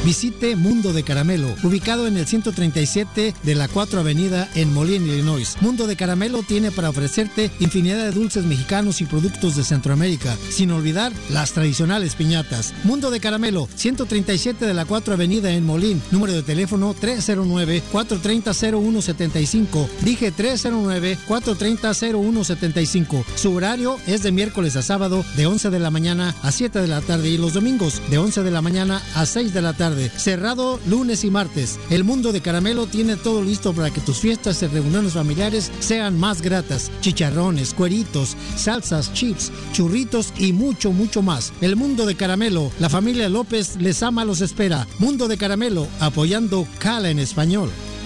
Visite Mundo de Caramelo, ubicado en el 137 de la 4 Avenida en Moline, Illinois. Mundo de Caramelo tiene para ofrecerte infinidad de dulces mexicanos y productos de Centroamérica, sin olvidar las tradicionales piñatas. Mundo de Caramelo, 137 de la 4 Avenida en Moline, número de teléfono 309-430-0175. Dije 309-430-0175. Su horario es de miércoles a sábado de 11 de la mañana a 7 de la tarde y los domingos de 11 de la mañana a 6 de la tarde. Cerrado lunes y martes. El Mundo de Caramelo tiene todo listo para que tus fiestas y reuniones familiares sean más gratas. Chicharrones, cueritos, salsas, chips, churritos y mucho, mucho más. El Mundo de Caramelo, la familia López les ama, los espera. Mundo de Caramelo, apoyando Cala en español.